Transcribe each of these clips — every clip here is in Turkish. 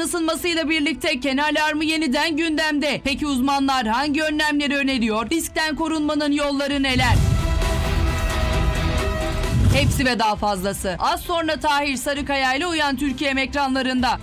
ısınmasıyla birlikte ken alarmı yeniden gündemde. Peki uzmanlar hangi önlemleri öneriyor? Riskten korunmanın yolları neler? Hepsi ve daha fazlası. Az sonra Tahir Sarıkaya ile Uyan Türkiye'm ekranlarında.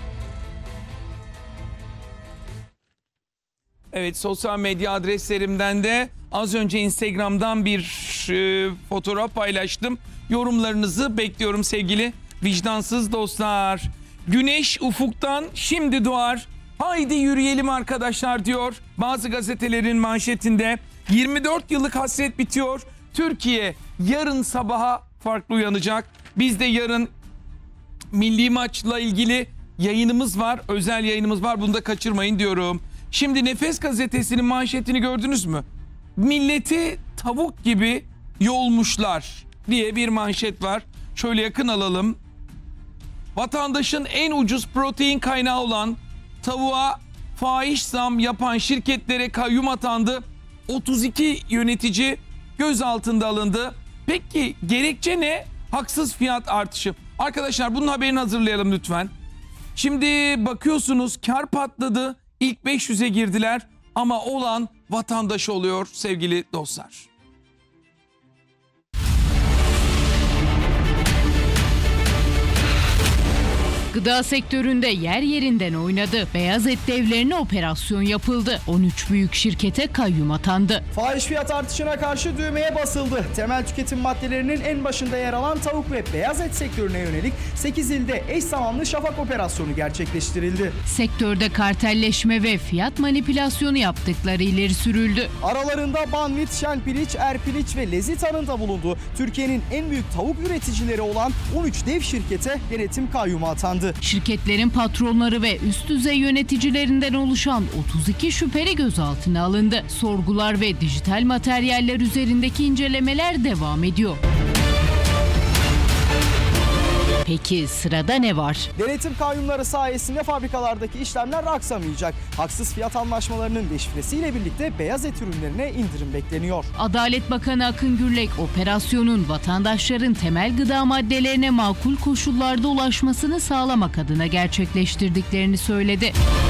Evet, sosyal medya adreslerimden de az önce Instagram'dan bir fotoğraf paylaştım. Yorumlarınızı bekliyorum sevgili vicdansız dostlar. Güneş ufuktan şimdi doğar. Haydi yürüyelim arkadaşlar diyor. Bazı gazetelerin manşetinde 24 yıllık hasret bitiyor. Türkiye yarın sabaha farklı uyanacak. Biz de yarın milli maçla ilgili yayınımız var. Özel yayınımız var. Bunu da kaçırmayın diyorum. Şimdi Nefes gazetesinin manşetini gördünüz mü? Milleti tavuk gibi yolmuşlar diye bir manşet var. Şöyle yakın alalım. Vatandaşın en ucuz protein kaynağı olan tavuğa fahiş zam yapan şirketlere kayyum atandı. 32 yönetici gözaltında alındı. Peki gerekçe ne? Haksız fiyat artışı. Arkadaşlar bunun haberini hazırlayalım lütfen. Şimdi bakıyorsunuz kar patladı. İlk 500'e girdiler ama olan vatandaş oluyor sevgili dostlar. Gıda sektöründe yer yerinden oynadı. Beyaz et devlerine operasyon yapıldı. 13 büyük şirkete kayyum atandı. Fahiş fiyat artışına karşı düğmeye basıldı. Temel tüketim maddelerinin en başında yer alan tavuk ve beyaz et sektörüne yönelik 8 ilde eş zamanlı şafak operasyonu gerçekleştirildi. Sektörde kartelleşme ve fiyat manipülasyonu yaptıkları ileri sürüldü. Aralarında Banvit, Şenpiliç, Erpiliç ve Lezitan'ın da bulunduğu Türkiye'nin en büyük tavuk üreticileri olan 13 dev şirkete denetim kayyumu atandı. Şirketlerin patronları ve üst düzey yöneticilerinden oluşan 32 şüpheli gözaltına alındı. Sorgular ve dijital materyaller üzerindeki incelemeler devam ediyor. Peki sırada ne var? Denetim kayyumları sayesinde fabrikalardaki işlemler aksamayacak. Haksız fiyat anlaşmalarının deşifresiyle birlikte beyaz et ürünlerine indirim bekleniyor. Adalet Bakanı Akın Gürlek operasyonun vatandaşların temel gıda maddelerine makul koşullarda ulaşmasını sağlamak adına gerçekleştirdiklerini söyledi.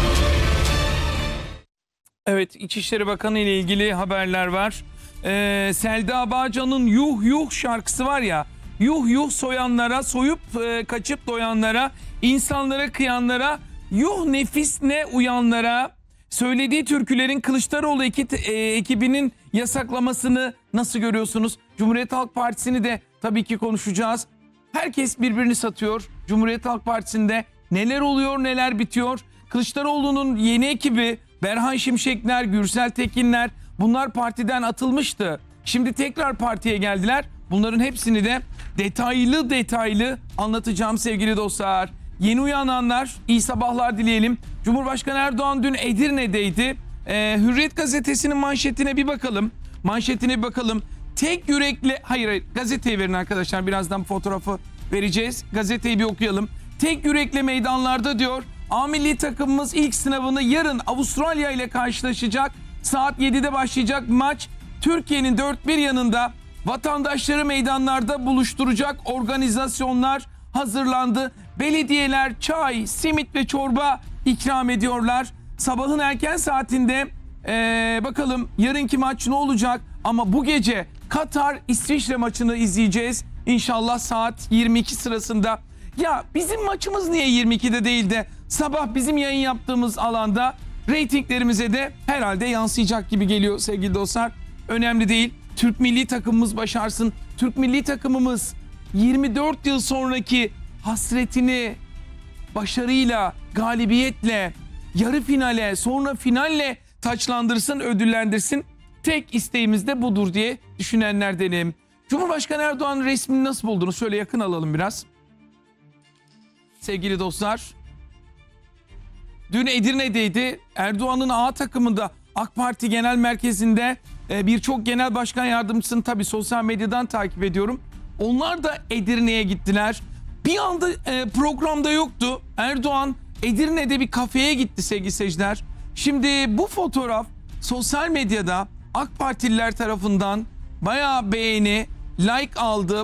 Evet, İçişleri Bakanı ile ilgili haberler var. Selda Bağcan'ın Yuh Yuh şarkısı var ya. Yuh yuh soyanlara, soyup kaçıp doyanlara, insanlara kıyanlara, yuh nefis ne uyanlara. Söylediği türkülerin Kılıçdaroğlu ekibinin yasaklamasını nasıl görüyorsunuz? Cumhuriyet Halk Partisi'ni de tabii ki konuşacağız. Herkes birbirini satıyor. Cumhuriyet Halk Partisi'nde neler oluyor, neler bitiyor? Kılıçdaroğlu'nun yeni ekibi Berhan Şimşekler, Gürsel Tekinler bunlar partiden atılmıştı. Şimdi tekrar partiye geldiler. Bunların hepsini de detaylı anlatacağım sevgili dostlar. Yeni uyananlar iyi sabahlar dileyelim. Cumhurbaşkanı Erdoğan dün Edirne'deydi. Hürriyet gazetesinin manşetine bir bakalım. Tek yürekle... Hayır gazeteyi verin arkadaşlar. Birazdan fotoğrafı vereceğiz. Gazeteyi bir okuyalım. Tek yürekle meydanlarda diyor. A milli takımımız ilk sınavını yarın Avustralya ile karşılaşacak. Saat 7'de başlayacak maç. Türkiye'nin dört bir yanında vatandaşları meydanlarda buluşturacak organizasyonlar hazırlandı. Belediyeler çay, simit ve çorba ikram ediyorlar. Sabahın erken saatinde bakalım yarınki maç ne olacak? Ama bu gece Katar-İsviçre maçını izleyeceğiz. İnşallah saat 22 sırasında. Ya bizim maçımız niye 22'de değil de sabah bizim yayın yaptığımız alanda reytinglerimize de herhalde yansıyacak gibi geliyor sevgili dostlar. Önemli değil. Türk milli takımımız başarsın. Türk milli takımımız 24 yıl sonraki hasretini başarıyla, galibiyetle, yarı finale, sonra finalle taçlandırsın, ödüllendirsin. Tek isteğimiz de budur diye düşünenlerdenim. Cumhurbaşkanı Erdoğan'ın resmini nasıl buldunuz? Şöyle yakın alalım biraz. Sevgili dostlar. Dün Edirne'deydi. Erdoğan'ın A takımında AK Parti Genel Merkezi'nde birçok genel başkan yardımcısını tabii sosyal medyadan takip ediyorum. Onlar da Edirne'ye gittiler. Bir anda programda yoktu. Erdoğan Edirne'de bir kafeye gitti sevgili seyirciler. Şimdi bu fotoğraf sosyal medyada AK Partililer tarafından bayağı beğeni, like aldı.